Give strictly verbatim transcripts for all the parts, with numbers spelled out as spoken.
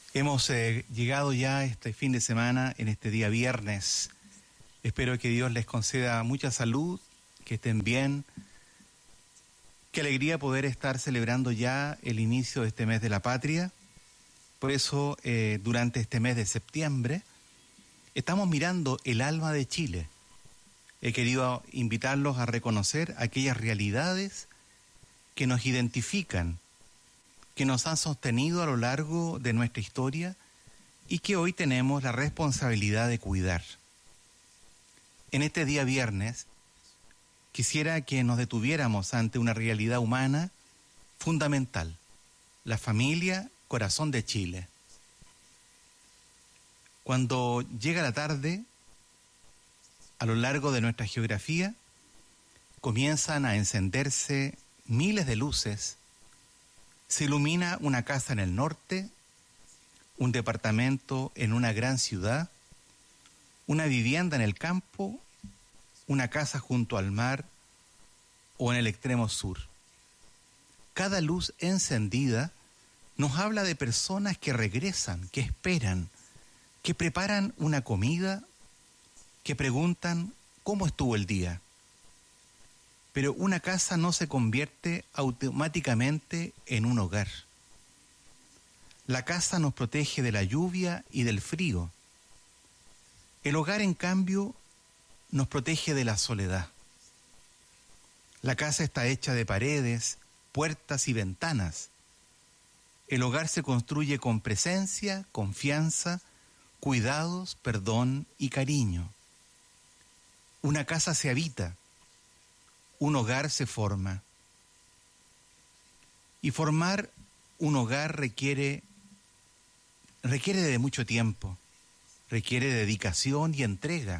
Hemos eh, llegado ya este fin de semana, en este día viernes. Espero que Dios les conceda mucha salud, que estén bien. Qué alegría poder estar celebrando ya el inicio de este mes de la patria. Por eso, eh, durante este mes de septiembre, estamos mirando el alma de Chile. He querido invitarlos a reconocer aquellas realidades que nos identifican, que nos han sostenido a lo largo de nuestra historia y que hoy tenemos la responsabilidad de cuidar. En este día viernes, quisiera que nos detuviéramos ante una realidad humana fundamental, la familia, corazón de Chile. Cuando llega la tarde, a lo largo de nuestra geografía, comienzan a encenderse miles de luces. Se ilumina una casa en el norte, un departamento en una gran ciudad, una vivienda en el campo, una casa junto al mar o en el extremo sur. Cada luz encendida nos habla de personas que regresan, que esperan, que preparan una comida, que preguntan cómo estuvo el día. Pero una casa no se convierte automáticamente en un hogar. La casa nos protege de la lluvia y del frío. El hogar, en cambio, nos protege de la soledad. La casa está hecha de paredes, puertas y ventanas. El hogar se construye con presencia, confianza, cuidados, perdón y cariño. Una casa se habita, un hogar se forma. Y formar un hogar requiere, requiere de mucho tiempo, requiere dedicación y entrega.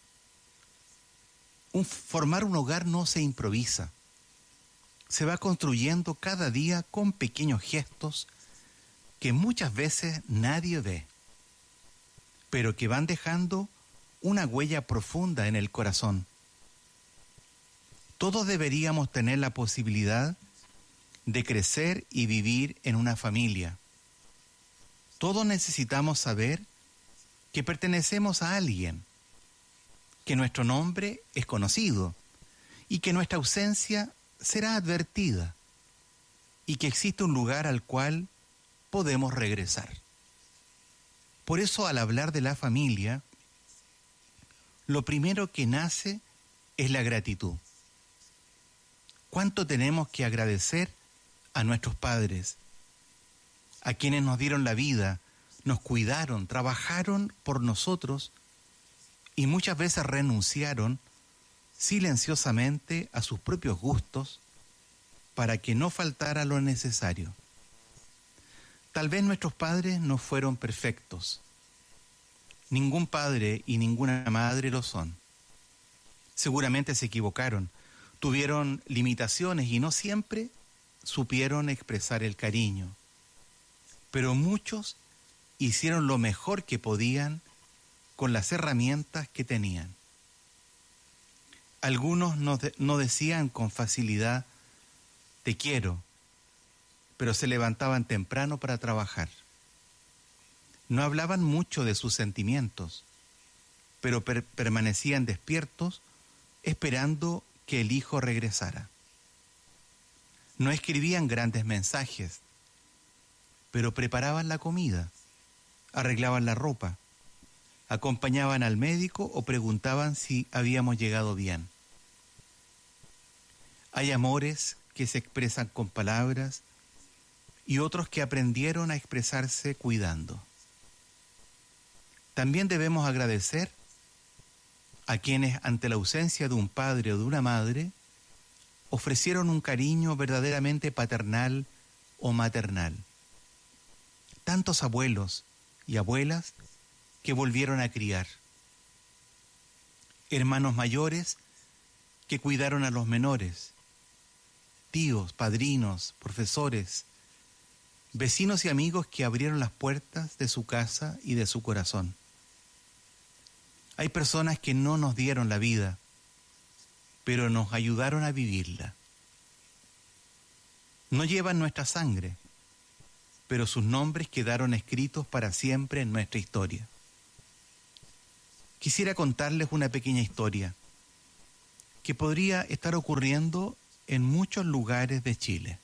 Un, formar un hogar no se improvisa. Se va construyendo cada día con pequeños gestos que muchas veces nadie ve, pero que van dejando una huella profunda en el corazón. Todos deberíamos tener la posibilidad de crecer y vivir en una familia. Todos necesitamos saber que pertenecemos a alguien, que nuestro nombre es conocido y que nuestra ausencia será advertida y que existe un lugar al cual podemos regresar. Por eso, al hablar de la familia, lo primero que nace es la gratitud. ¿Cuánto tenemos que agradecer a nuestros padres, a quienes nos dieron la vida, nos cuidaron, trabajaron por nosotros y muchas veces renunciaron silenciosamente a sus propios gustos para que no faltara lo necesario? Tal vez nuestros padres no fueron perfectos. Ningún padre y ninguna madre lo son. Seguramente se equivocaron, tuvieron limitaciones y no siempre supieron expresar el cariño. Pero muchos hicieron lo mejor que podían con las herramientas que tenían. Algunos no, de, no decían con facilidad, te quiero, pero se levantaban temprano para trabajar. No hablaban mucho de sus sentimientos, pero per- permanecían despiertos esperando que el hijo regresara. No escribían grandes mensajes, pero preparaban la comida, arreglaban la ropa, acompañaban al médico o preguntaban si habíamos llegado bien. Hay amores que se expresan con palabras y otros que aprendieron a expresarse cuidando. También debemos agradecer a quienes, ante la ausencia de un padre o de una madre, ofrecieron un cariño verdaderamente paternal o maternal. Tantos abuelos y abuelas que volvieron a criar. Hermanos mayores que cuidaron a los menores. Tíos, padrinos, profesores, vecinos y amigos que abrieron las puertas de su casa y de su corazón. Hay personas que no nos dieron la vida, pero nos ayudaron a vivirla. No llevan nuestra sangre, pero sus nombres quedaron escritos para siempre en nuestra historia. Quisiera contarles una pequeña historia que podría estar ocurriendo en muchos lugares de Chile.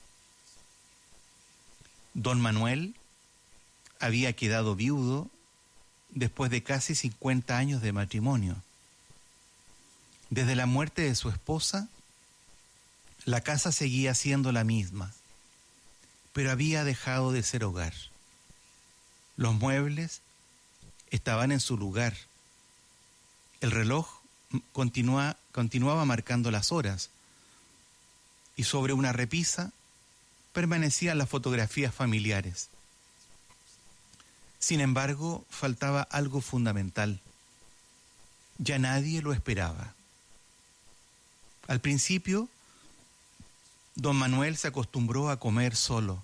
Don Manuel había quedado viudo después de casi cincuenta años de matrimonio. Desde la muerte de su esposa, la casa seguía siendo la misma, pero había dejado de ser hogar. Los muebles estaban en su lugar. El reloj continua, continuaba marcando las horas y sobre una repisa permanecían las fotografías familiares. Sin embargo, faltaba algo fundamental. Ya nadie lo esperaba. Al principio, don Manuel se acostumbró a comer solo.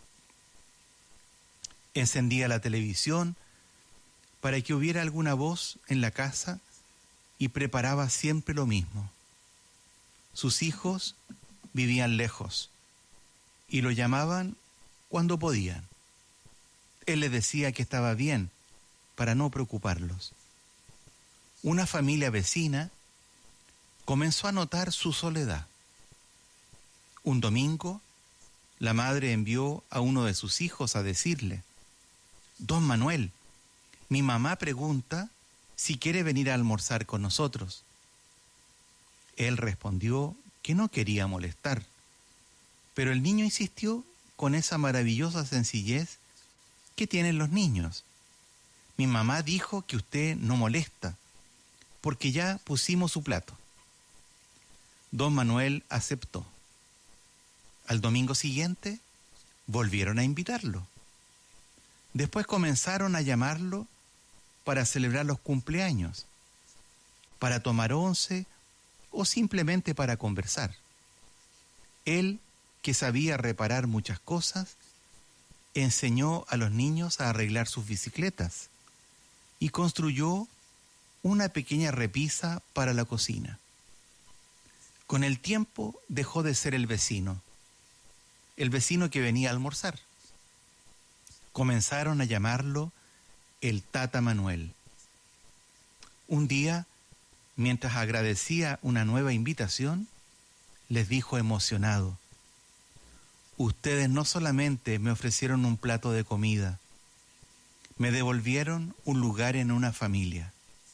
Encendía la televisión para que hubiera alguna voz en la casa y preparaba siempre lo mismo. Sus hijos vivían lejos y lo llamaban cuando podían. Él les decía que estaba bien para no preocuparlos. Una familia vecina comenzó a notar su soledad. Un domingo, la madre envió a uno de sus hijos a decirle: «Don Manuel, mi mamá pregunta si quiere venir a almorzar con nosotros». Él respondió que no quería molestar, pero el niño insistió con esa maravillosa sencillez que tienen los niños. «Mi mamá dijo que usted no molesta, porque ya pusimos su plato». Don Manuel aceptó. Al domingo siguiente, volvieron a invitarlo. Después comenzaron a llamarlo para celebrar los cumpleaños, para tomar once o simplemente para conversar. Él, que sabía reparar muchas cosas, enseñó a los niños a arreglar sus bicicletas y construyó una pequeña repisa para la cocina. Con el tiempo dejó de ser el vecino, el vecino que venía a almorzar. Comenzaron a llamarlo el Tata Manuel. Un día, mientras agradecía una nueva invitación, les dijo emocionado: «Ustedes no solamente me ofrecieron un plato de comida, me devolvieron un lugar en una familia».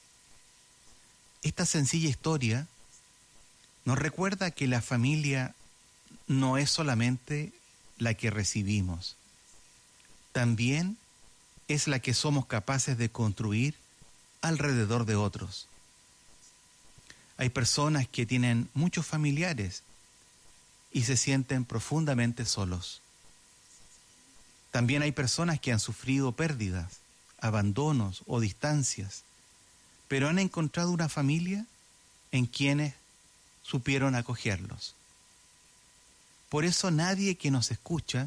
Esta sencilla historia nos recuerda que la familia no es solamente la que recibimos, también es la que somos capaces de construir alrededor de otros. Hay personas que tienen muchos familiares y se sienten profundamente solos. También hay personas que han sufrido pérdidas, abandonos o distancias, pero han encontrado una familia en quienes supieron acogerlos. Por eso nadie que nos escucha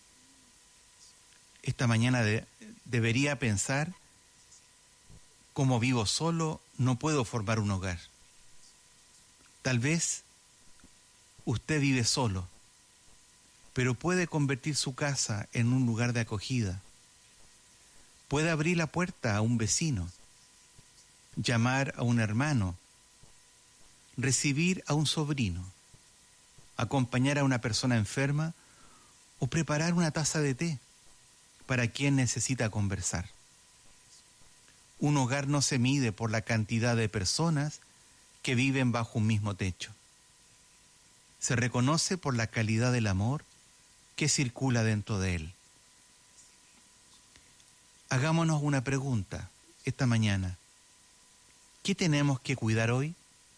esta mañana de, debería pensar: como vivo solo, no puedo formar un hogar. Tal vez usted vive solo, pero puede convertir su casa en un lugar de acogida. Puede abrir la puerta a un vecino, llamar a un hermano, recibir a un sobrino, acompañar a una persona enferma o preparar una taza de té para quien necesita conversar. Un hogar no se mide por la cantidad de personas que viven bajo un mismo techo. Se reconoce por la calidad del amor que circula dentro de él. Hagámonos una pregunta esta mañana: ¿qué tenemos que cuidar hoy?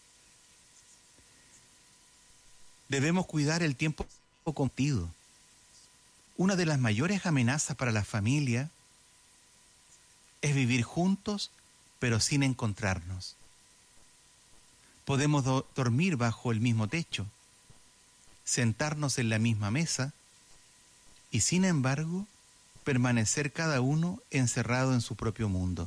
Debemos cuidar el tiempo compartido. Una de las mayores amenazas para la familia es vivir juntos, pero sin encontrarnos. Podemos do- dormir bajo el mismo techo, sentarnos en la misma mesa y, sin embargo, permanecer cada uno encerrado en su propio mundo.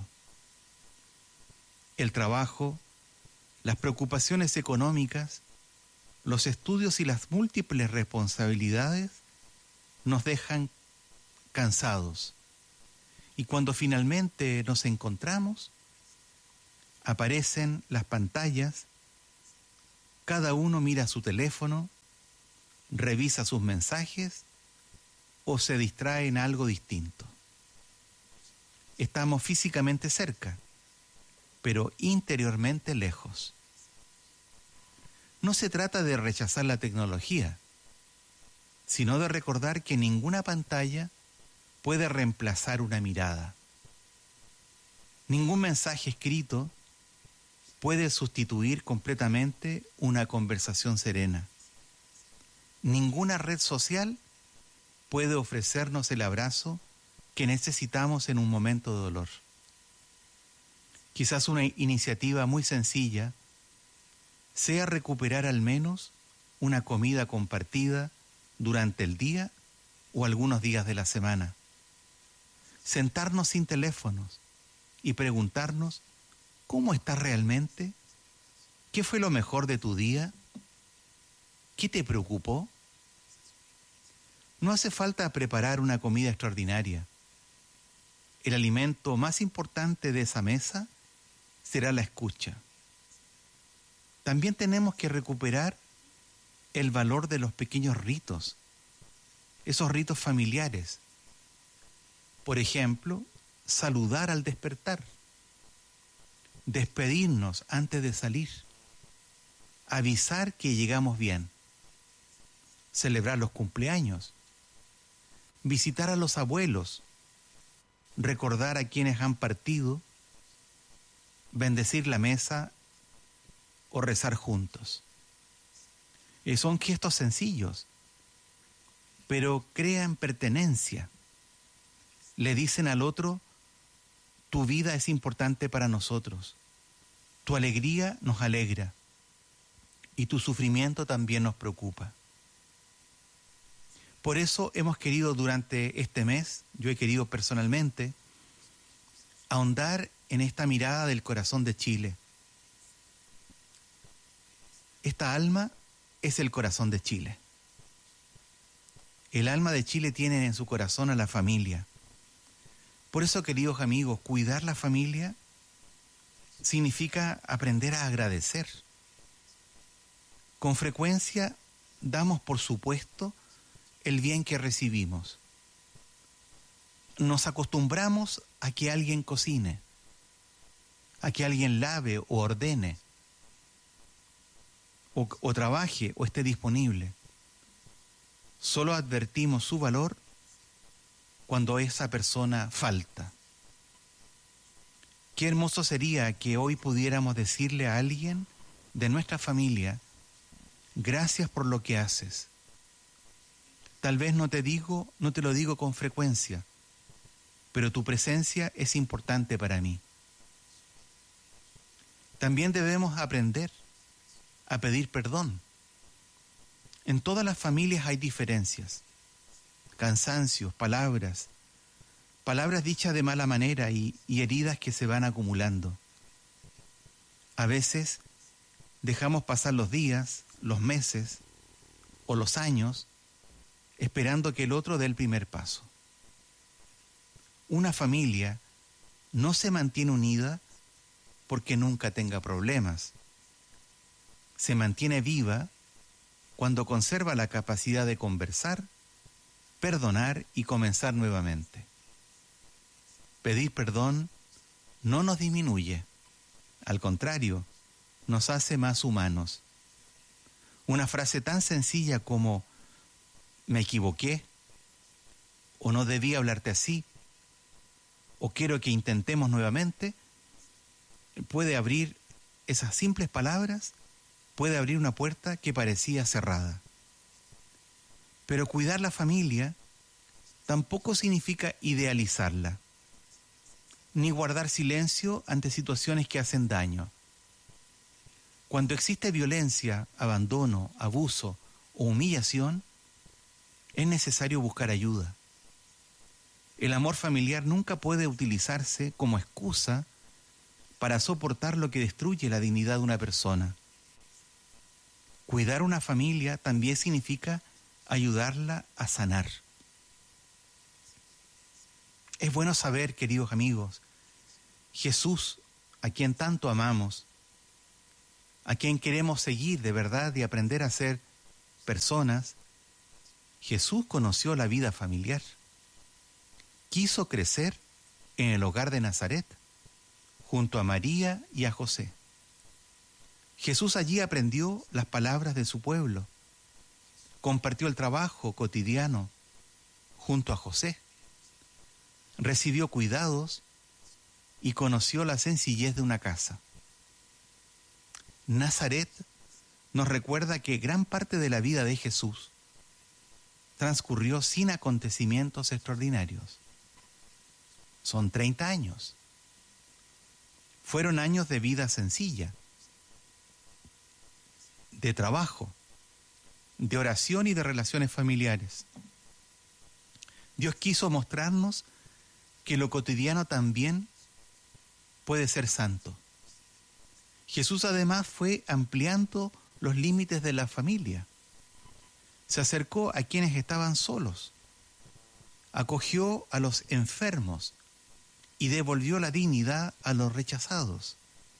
El trabajo, las preocupaciones económicas, los estudios y las múltiples responsabilidades nos dejan cansados. Y cuando finalmente nos encontramos, aparecen las pantallas, cada uno mira su teléfono, revisa sus mensajes o se distrae en algo distinto. Estamos físicamente cerca, pero interiormente lejos. No se trata de rechazar la tecnología, sino de recordar que ninguna pantalla puede reemplazar una mirada. Ningún mensaje escrito puede sustituir completamente una conversación serena. Ninguna red social puede ofrecernos el abrazo que necesitamos en un momento de dolor. Quizás una iniciativa muy sencilla sea recuperar al menos una comida compartida durante el día o algunos días de la semana. Sentarnos sin teléfonos y preguntarnos ¿cómo estás realmente? ¿Qué fue lo mejor de tu día? ¿Qué te preocupó? No hace falta preparar una comida extraordinaria. El alimento más importante de esa mesa será la escucha. También tenemos que recuperar el valor de los pequeños ritos, esos ritos familiares. Por ejemplo, saludar al despertar, despedirnos antes de salir, avisar que llegamos bien, celebrar los cumpleaños, visitar a los abuelos, recordar a quienes han partido, bendecir la mesa o rezar juntos. Eh, son gestos sencillos, pero crean pertenencia. Le dicen al otro, tu vida es importante para nosotros, tu alegría nos alegra y tu sufrimiento también nos preocupa. Por eso hemos querido durante este mes, yo he querido personalmente, ahondar en esta mirada del corazón de Chile. Esta alma es el corazón de Chile. El alma de Chile tiene en su corazón a la familia. Por eso, queridos amigos, cuidar la familia significa aprender a agradecer. Con frecuencia damos por supuesto el bien que recibimos. Nos acostumbramos a que alguien cocine, a que alguien lave o ordene, o, o trabaje o esté disponible. Solo advertimos su valor cuando esa persona falta. Qué hermoso sería que hoy pudiéramos decirle a alguien de nuestra familia, gracias por lo que haces. Tal vez no te digo, no te lo digo con frecuencia, pero tu presencia es importante para mí. También debemos aprender a pedir perdón. En todas las familias hay diferencias, cansancios, palabras, palabras dichas de mala manera y, y heridas que se van acumulando. A veces dejamos pasar los días, los meses o los años esperando que el otro dé el primer paso. Una familia no se mantiene unida porque nunca tenga problemas. Se mantiene viva cuando conserva la capacidad de conversar, perdonar y comenzar nuevamente. Pedir perdón no nos disminuye, al contrario, nos hace más humanos. Una frase tan sencilla como me equivoqué, o no debí hablarte así, o quiero que intentemos nuevamente, puede abrir, esas simples palabras, puede abrir una puerta que parecía cerrada. Pero cuidar la familia tampoco significa idealizarla, ni guardar silencio ante situaciones que hacen daño. Cuando existe violencia, abandono, abuso o humillación, es necesario buscar ayuda. El amor familiar nunca puede utilizarse como excusa para soportar lo que destruye la dignidad de una persona. Cuidar una familia también significa ayudarla a sanar. Es bueno saber, queridos amigos, Jesús, a quien tanto amamos, a quien queremos seguir de verdad y aprender a ser personas, Jesús conoció la vida familiar. Quiso crecer en el hogar de Nazaret, junto a María y a José. Jesús allí aprendió las palabras de su pueblo, compartió el trabajo cotidiano junto a José, recibió cuidados y conoció la sencillez de una casa. Nazaret nos recuerda que gran parte de la vida de Jesús transcurrió sin acontecimientos extraordinarios. Son treinta años. Fueron años de vida sencilla, de trabajo, de oración y de relaciones familiares. Dios quiso mostrarnos que lo cotidiano también puede ser santo. Jesús además fue ampliando los límites de la familia. Se acercó a quienes estaban solos, acogió a los enfermos y devolvió la dignidad a los rechazados.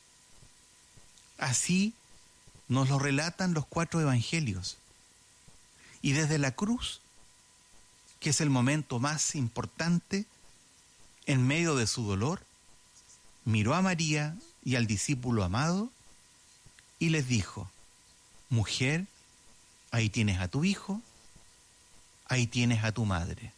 Así nos lo relatan los cuatro evangelios. Y desde la cruz, que es el momento más importante, en medio de su dolor, miró a María y al discípulo amado y les dijo: mujer, ahí tienes a tu hijo, ahí tienes a tu madre.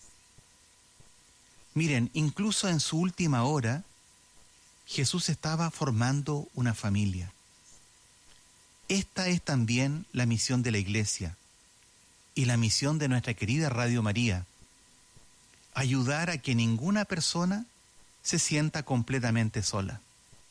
Miren, incluso en su última hora, Jesús estaba formando una familia. Esta es también la misión de la Iglesia y la misión de nuestra querida Radio María: ayudar a que ninguna persona se sienta completamente sola.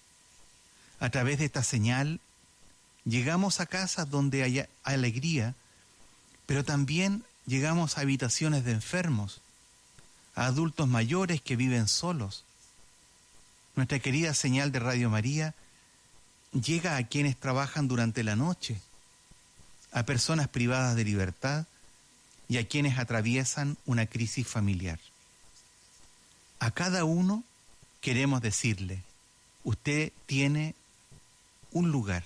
A través de esta señal, llegamos a casas donde hay alegría, pero también llegamos a habitaciones de enfermos, a adultos mayores que viven solos. Nuestra querida señal de Radio María llega a quienes trabajan durante la noche, a personas privadas de libertad y a quienes atraviesan una crisis familiar. A cada uno queremos decirle: usted tiene un lugar,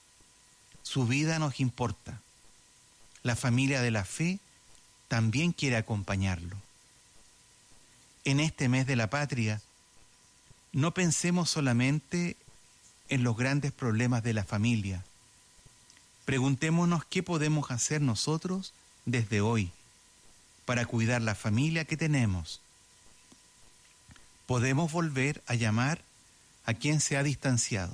su vida nos importa. La familia de la fe también quiere acompañarlo. En este mes de la patria, no pensemos solamente en los grandes problemas de la familia. Preguntémonos qué podemos hacer nosotros desde hoy para cuidar la familia que tenemos. Podemos volver a llamar a quien se ha distanciado.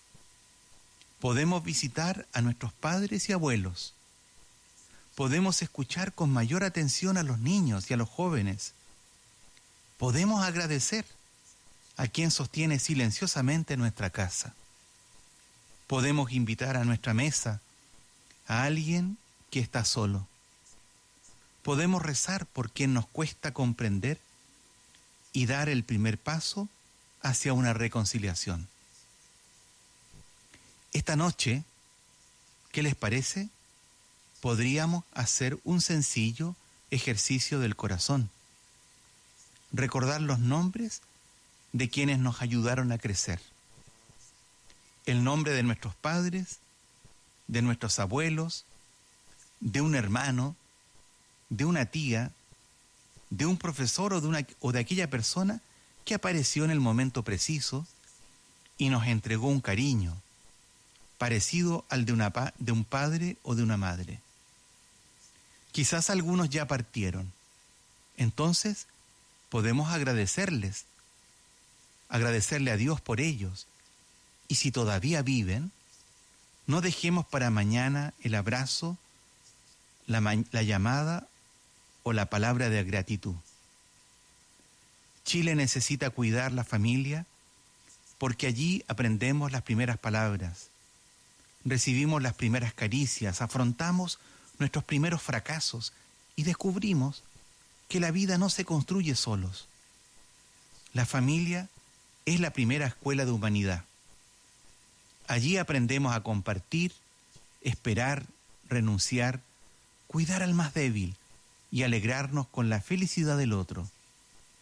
Podemos visitar a nuestros padres y abuelos. Podemos escuchar con mayor atención a los niños y a los jóvenes. Podemos agradecer a quien sostiene silenciosamente nuestra casa. Podemos invitar a nuestra mesa a alguien que está solo. Podemos rezar por quien nos cuesta comprender y dar el primer paso hacia una reconciliación. Esta noche, ¿qué les parece? Podríamos hacer un sencillo ejercicio del corazón. Recordar los nombres de quienes nos ayudaron a crecer. El nombre de nuestros padres, de nuestros abuelos, de un hermano, de una tía, de un profesor o de, una, o de aquella persona que apareció en el momento preciso y nos entregó un cariño parecido al de, una, de un padre o de una madre. Quizás algunos ya partieron. Entonces, podemos agradecerles, agradecerle a Dios por ellos. Y si todavía viven, no dejemos para mañana el abrazo, la, la llamada o la palabra de gratitud. Chile necesita cuidar la familia porque allí aprendemos las primeras palabras, recibimos las primeras caricias, afrontamos nuestros primeros fracasos y descubrimos que la vida no se construye solos. La familia es la primera escuela de humanidad. Allí aprendemos a compartir, esperar, renunciar, cuidar al más débil y alegrarnos con la felicidad del otro.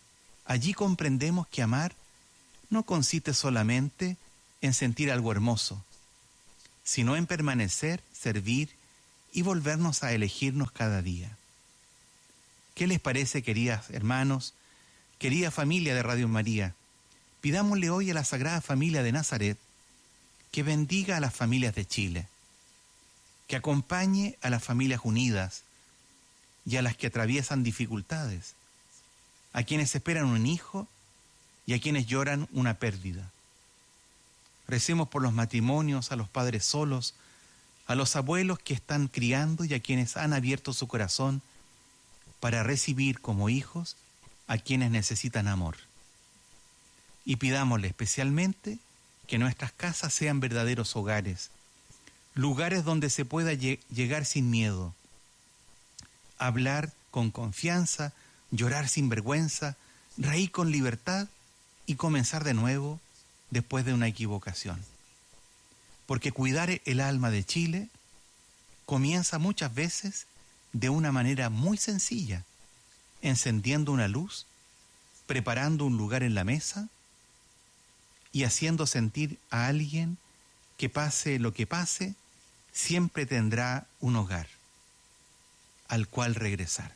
Allí comprendemos que amar no consiste solamente en sentir algo hermoso, sino en permanecer, servir y volvernos a elegirnos cada día. ¿Qué les parece, queridas hermanos, querida familia de Radio María? Pidámosle hoy a la Sagrada Familia de Nazaret que bendiga a las familias de Chile, que acompañe a las familias unidas y a las que atraviesan dificultades, a quienes esperan un hijo y a quienes lloran una pérdida. Recemos por los matrimonios, a los padres solos, a los abuelos que están criando y a quienes han abierto su corazón para recibir como hijos a quienes necesitan amor. Y pidámosle especialmente que nuestras casas sean verdaderos hogares, lugares donde se pueda lle- llegar sin miedo, hablar con confianza, llorar sin vergüenza, reír con libertad y comenzar de nuevo después de una equivocación. Porque cuidar el alma de Chile comienza muchas veces de una manera muy sencilla, encendiendo una luz, preparando un lugar en la mesa y haciendo sentir a alguien que pase lo que pase, siempre tendrá un hogar al cual regresar.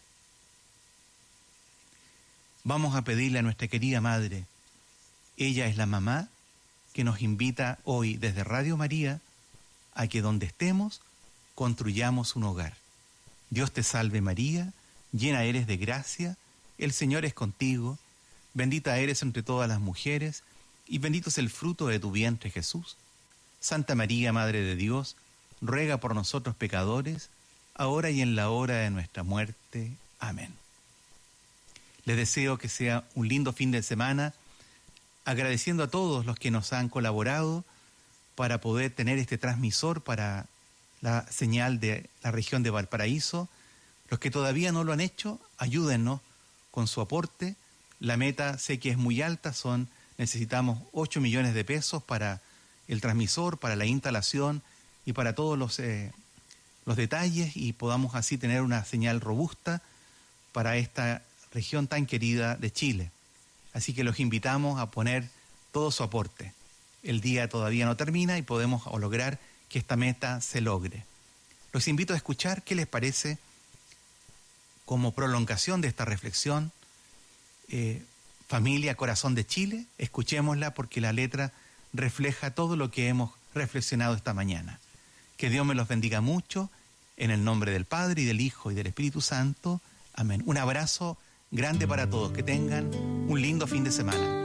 Vamos a pedirle a nuestra querida Madre, ella es la mamá que nos invita hoy desde Radio María a que donde estemos construyamos un hogar. Dios te salve María, llena eres de gracia, el Señor es contigo, bendita eres entre todas las mujeres y bendito es el fruto de tu vientre Jesús. Santa María, Madre de Dios, ruega por nosotros pecadores, ahora y en la hora de nuestra muerte. Amén. Les deseo que sea un lindo fin de semana, agradeciendo a todos los que nos han colaborado para poder tener este transmisor para la señal de la región de Valparaíso. Los que todavía no lo han hecho, ayúdennos con su aporte. La meta sé que es muy alta, son necesitamos ocho millones de pesos para el transmisor, para la instalación y para todos los, eh, los detalles, y podamos así tener una señal robusta para esta región tan querida de Chile. Así que los invitamos a poner todo su aporte. El día todavía no termina y podemos lograr que esta meta se logre. Los invito a escuchar qué les parece como prolongación de esta reflexión. Eh, Familia Corazón de Chile, escuchémosla porque la letra refleja todo lo que hemos reflexionado esta mañana. Que Dios me los bendiga mucho, en el nombre del Padre y del Hijo y del Espíritu Santo. Amén. Un abrazo grande para todos, que tengan un lindo fin de semana.